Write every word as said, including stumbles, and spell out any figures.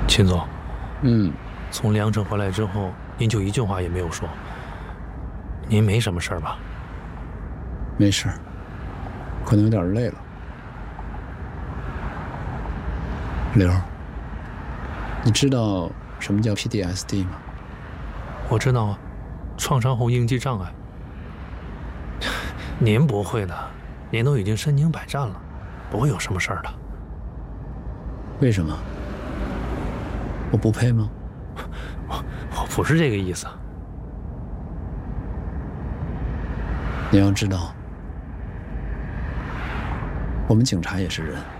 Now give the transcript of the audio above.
秦总， 嗯， 从凉城回来之后，您就一句话也没有说。您没什么事儿吧？ 没事儿，可能有点累了。刘，你知道什么叫 P T S D 吗？ 我知道啊，创伤后应激障碍。您不会的，您都已经身经百战了，不会有什么事儿的。 为什么？我不配吗？ 我我不是这个意思。 你要知道，我们警察也是人。